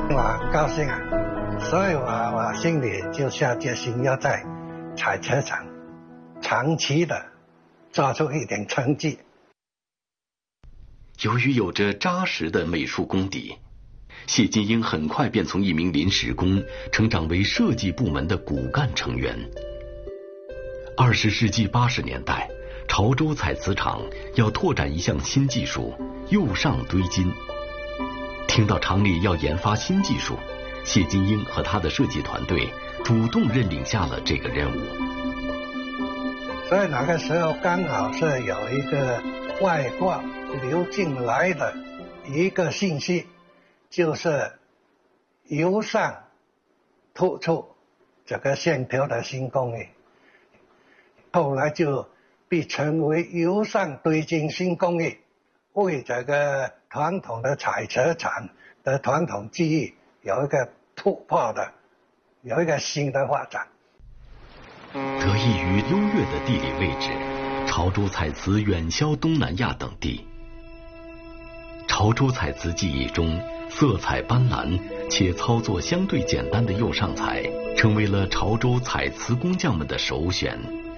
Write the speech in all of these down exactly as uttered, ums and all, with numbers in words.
我很高兴啊，所以我我心里就下决心要在彩车厂长期的做出一点成绩。 由于有着扎实的美术功底，谢金英很快便从一名临时工成长为设计部门的骨干成员。二十世纪八十年代，潮州彩瓷厂要拓展一项新技术——釉上堆金。听到厂里要研发新技术，谢金英和他的设计团队主动认领下了这个任务。 所以那个时候刚好是有一个外国流进来的一个信息，就是釉上突出这个线条的新工艺，后来就被称为釉上堆金新工艺，为这个传统的彩瓷厂的传统技艺有一个突破的，有一个新的发展。 得益于优越的地理位置，潮州彩瓷远销东南亚等地。潮州彩瓷技艺中，色彩斑斓且操作相对简单的釉上彩，成为了潮州彩瓷工匠们的首选。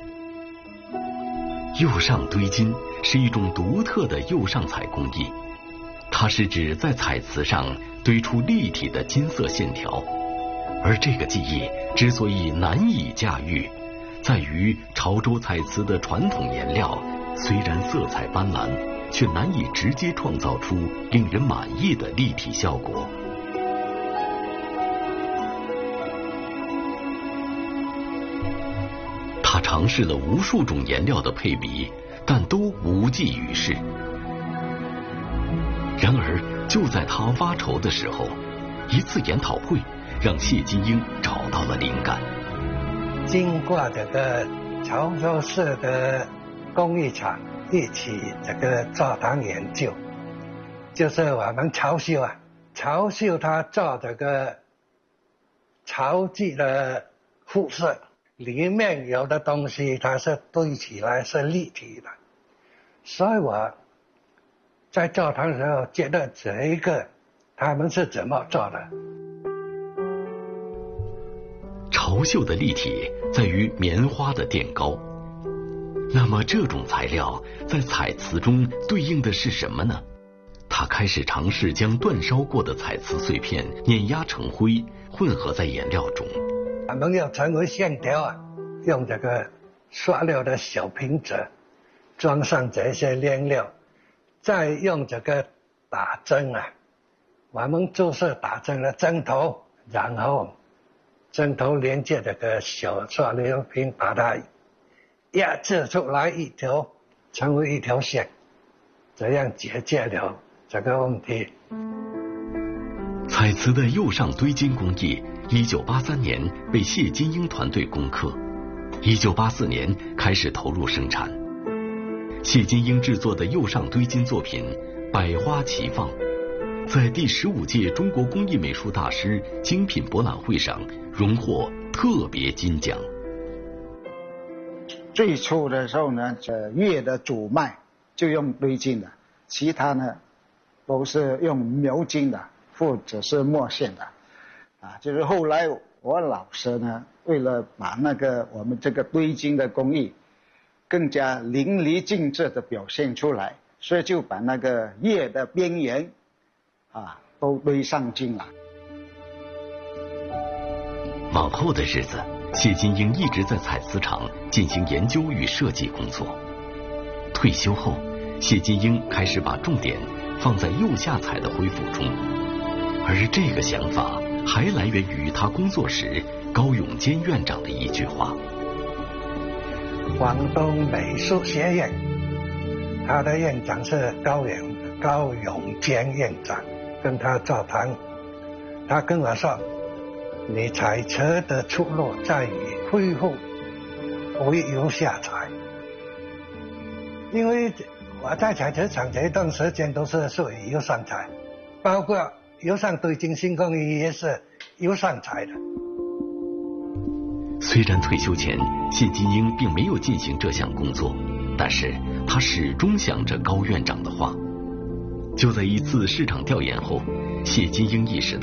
釉上堆金是一种独特的釉上彩工艺，它是指在彩瓷上堆出立体的金色线条，而这个技艺之所以难以驾驭，在于潮州彩瓷的传统颜料虽然色彩斑斓，却难以直接创造出令人满意的立体效果。他尝试了无数种颜料的配比，但都无济于事。然而，就在他发愁的时候，一次研讨会让谢金英找到了灵感。 经过这个潮州市的工艺厂一起这个座谈研究，就是我们潮绣啊，潮绣它做这个潮记的复色，里面有的东西它是堆起来是立体的，所以我在座谈的时候觉得这一个他们是怎么做的。 潮绣的立体在于棉花的垫高，那么这种材料在彩瓷中对应的是什么呢？他开始尝试将煅烧过的彩瓷碎片碾压成灰，混合在颜料中。 我们要成为线条啊，用这个塑料的小瓶子装上这些颜料，再用这个打针啊，我们就是打针的针头，然后针头连接这个小塑料瓶，把它压制出来一条，成为一条线，这样解决了这个问题。 彩瓷的釉上堆金工艺，一九八三年被谢金英团队攻克，一九八四年开始投入生产。谢金英制作的釉上堆金作品百花齐放，在第十五届中国工艺美术大师精品博览会上荣获特别金奖。 最初的时候呢，这月的主脉就用堆金的，其他呢都是用描金的或者是墨线的啊。就是后来我老师呢，为了把那个我们这个堆金的工艺更加淋漓尽致的表现出来，所以就把那个叶的边缘啊都堆上金了。 往后的日子，谢金英一直在彩瓷厂进行研究与设计工作。退休后，谢金英开始把重点放在釉下彩的恢复中，而这个想法还来源于他工作时高永坚院长的一句话。 广东美术学院，他的院长是高永高永坚院长，跟他座谈，他跟我说，你彩瓷的出路在于恢复为釉下彩，因为我在彩瓷厂这一段时间都是属于釉上彩，包括釉上堆金新工艺也是釉上彩的。 虽然退休前谢金英并没有进行这项工作，但是他始终想着高院长的话。就在一次市场调研后，谢金英意识到